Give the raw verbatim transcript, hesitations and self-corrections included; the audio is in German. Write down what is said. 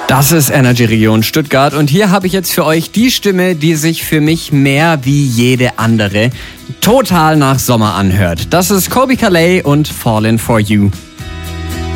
Das ist Energy Region Stuttgart und hier habe ich jetzt für euch die Stimme, die sich für mich mehr wie jede andere total nach Sommer anhört. Das ist Colbie Caillat und Fallin' For You.